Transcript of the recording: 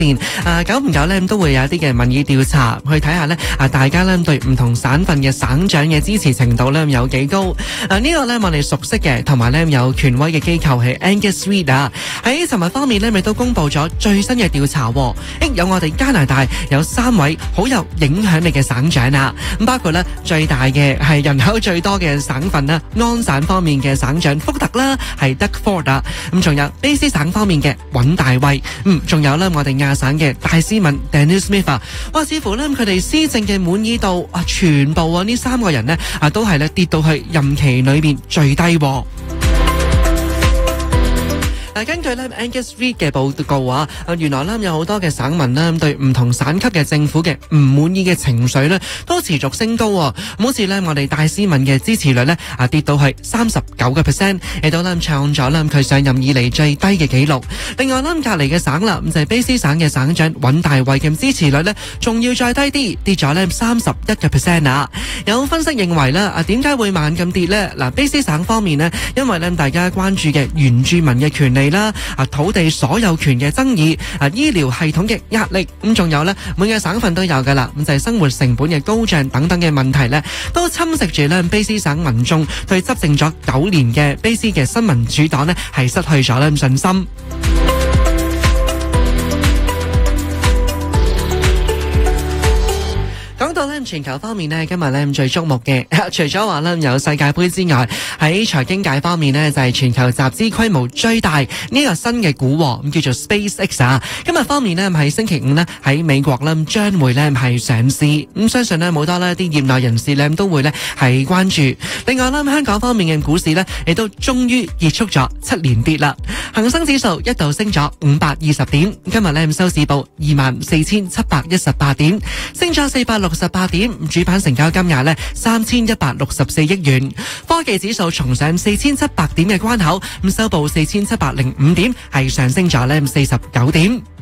久唔久咧都會有一啲嘅民意調查去睇下咧大家咧對唔同省份嘅省長嘅支持程度咧有幾高。呢個咧我哋熟悉嘅同埋咧有權威嘅機構係 Angus Reid 啊。喺尋日方面咧，亦都公布咗最新嘅調查。有我哋加拿大有3位好有影響力嘅省長啊。咁包括咧最大嘅係人口最多嘅省份啦，安省方面嘅省長福特啦，係 Doug Ford 啊。咁仲有卑詩省方面嘅尹大衛，仲有咧我哋亞省嘅戴斯文 Dennis Smith 啊。哇，似乎咧佢哋施政嘅滿意度全部呢3個人呢都係咧跌到去任期裏面最低。根據咧 Angus Reid 嘅報告啊，原來咧有好多嘅省民咧對唔同省級嘅政府嘅唔滿意嘅情緒咧都持續升高。好似咧我哋戴斯文嘅支持率咧跌到係39%，亦都咧創咗咧佢上任以嚟最低嘅紀錄。另外咧隔離嘅省啦，就係卑詩省嘅省長尹大衛嘅支持率咧仲要再低啲，跌咗咧31%啊。有分析認為咧點解會慢咁跌咧？卑詩省方面咧，因為咧大家關注嘅原住民嘅權利啦，土地所有權嘅爭議，醫療系統嘅壓力，咁仲有咧每個省份都有噶啦，咁就係生活成本嘅高漲等等嘅問題咧，都侵蝕住咧卑詩省民眾對執政咗9年嘅卑詩嘅新民主黨咧係失去咗咧信心。講到咧全球方面呢，今日咧最矚目嘅，除咗話咧有世界盃之外，喺財經界方面呢，就係全球集資規模最大呢個新嘅股王，咁叫做 SpaceX 啊。今日方面呢，喺星期五呢，喺美國呢將會呢係上市，咁相信呢，好多呢啲業內人士呢都會呢係關注。另外呢，香港方面嘅股市呢，亦都終於結束咗7連跌啦。恒生指數一度升咗520點，今日呢收市報24,718點，升咗468點，主板成交金額呢3164億元。科技指數重上4700點嘅關口，收報4705點，係上升咗呢49點。